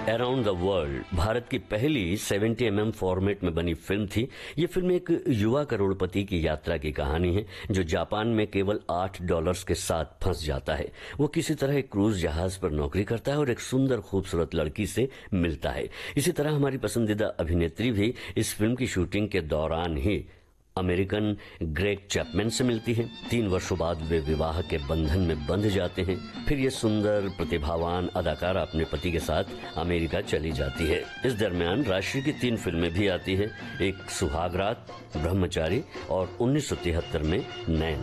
Around the world Bharat की पहली 70 format में बनी फिल्म थी। ये फिल्म एक युवा करोड़पति की यात्रा की कहानी है जो जापान में केवल $8 के साथ फंस जाता है। वो किसी तरह एक क्रूज जहाज पर नौकरी करता है और एक सुंदर खूबसूरत लड़की से मिलता है। इसी तरह हमारी पसंदीदा अभिनेत्री भी इस फिल्म की शूटिंग के दौरान ही अमेरिकन ग्रेग चैपमैन से मिलती हैं। 3 वर्षों बाद वे विवाह के बंधन में बंध जाते हैं। फिर ये सुंदर प्रतिभावान अदाकारा अपने पति के साथ अमेरिका चली जाती है। इस दरमियान राशि की 3 फिल्में भी आती है, एक सुहागरात, ब्रह्मचारी और 1973 में नैन।